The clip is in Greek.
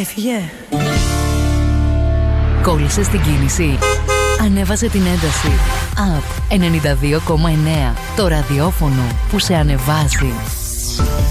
Έφυγε. Κόλλησε στην κίνηση. Ανέβασε την ένταση. Up 92,9. Το ραδιόφωνο που σε ανεβάζει.